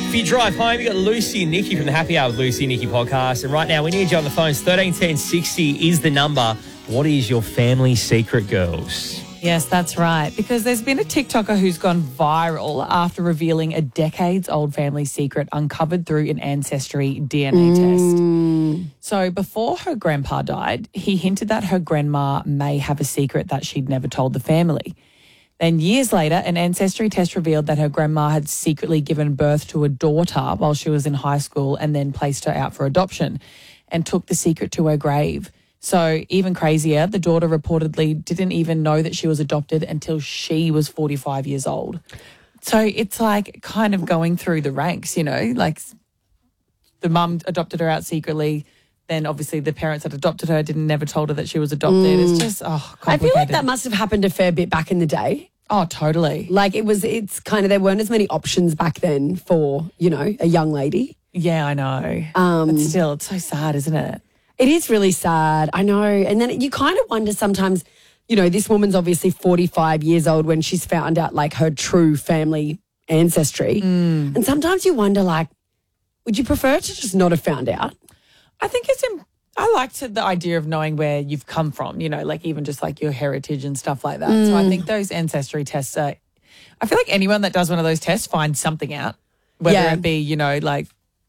If you drive home, you got Lucy and Nikki from the Happy Hour with Lucy and Nikki podcast. And right now, we need you on the phones. 131060 is the number. What is your family secret, girls? Yes, that's right. Because there's been a TikToker who's gone viral after revealing a decades-old family secret uncovered through an ancestry DNA test. So before her grandpa died, he hinted that her grandma may have a secret that she'd never told the family. Then years later, an ancestry test revealed that her grandma had secretly given birth to a daughter while she was in high school and then placed her out for adoption and took the secret to her grave. So even crazier, the daughter reportedly didn't even know that she was adopted until she was 45 years old. So it's like kind of going through the ranks, you know, like the mum adopted her out secretly. Then obviously the parents that adopted her never told her that she was adopted. It's just, complicated. I feel like that must have happened a fair bit back in the day. Oh, totally. Like it's kind of, there weren't as many options back then for, you know, a young lady. Yeah, I know. But still, it's so sad, isn't it? It is really sad, I know. And then you kind of wonder sometimes, you know, this woman's obviously 45 years old when she's found out, like, her true family ancestry. And sometimes you wonder, like, would you prefer to just not have found out? I think I liked the idea of knowing where you've come from, you know, like even just like your heritage and stuff like that. So I think those ancestry tests I feel like anyone that does one of those tests finds something out, whether it be, you know, like,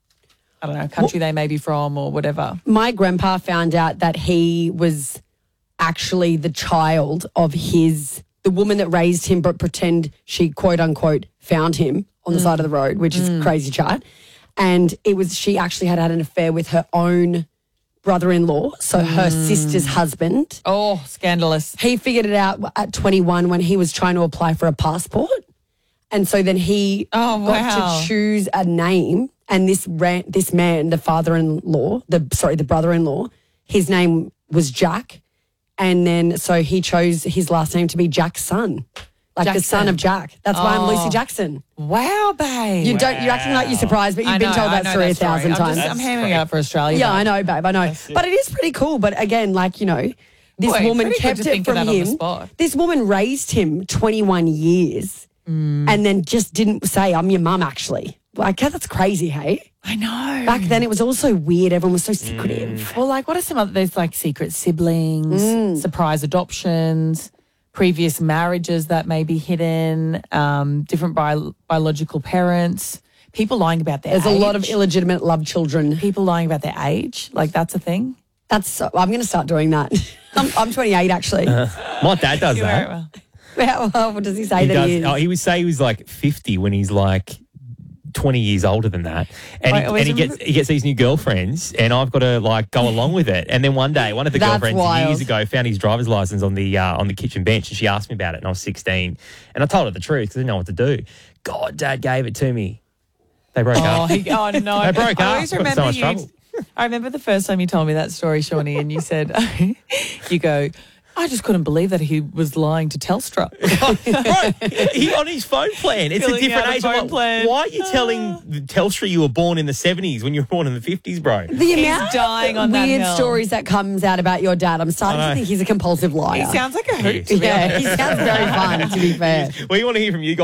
I don't know, country they may be from or whatever. My grandpa found out that he was actually the child of the woman that raised him, but pretend she, quote unquote, found him on the side of the road, which is crazy chat. And she actually had an affair with her own brother-in-law, so her sister's husband. Oh, scandalous. He figured it out at 21 when he was trying to apply for a passport. And so then he got to choose a name. And this man, the father-in-law, the brother-in-law, his name was Jack. And then so he chose his last name to be Jack's son. Like Jackson. The son of Jack. That's why I'm Lucy Jackson. Wow, babe. You're acting like you're surprised, but you've been told that story 1,000 times. I'm hamming it up for Australia. Yeah, I know, babe, I know. But it is pretty cool. But again, like, you know, this woman kept it from him. This woman raised him 21 years and then just didn't say, I'm your mum, actually. Like, that's crazy, hey? I know. Back then it was also weird. Everyone was so secretive. Well, like, what are some other, there's like secret siblings, surprise adoptions, previous marriages that may be hidden, different biological parents, people lying about their age. There's a lot of illegitimate love children. People lying about their age, like that's a thing. I'm going to start doing that. I'm 28 actually. My dad does that. What does he say he is? He would say he was like 50 when he's like 20 years older than that. And he gets these new girlfriends and I've got to like go along with it. And then one day, one of the girlfriends years ago found his driver's license on the kitchen bench and she asked me about it and I was 16. And I told her the truth because I didn't know what to do. God, Dad gave it to me. They broke up. No. They broke up. I remember the first time you told me that story, Shawnee, and you said, you go, I just couldn't believe that he was lying to Telstra. He on his phone plan. It's a different age. Why are you telling Telstra you were born in the 70s when you were born in the 50s, bro? The amount dying on that weird hill. stories that comes out about your dad, I'm starting to think he's a compulsive liar. He sounds like a hoot. He sounds very fun, to be fair. We want to hear from you guys.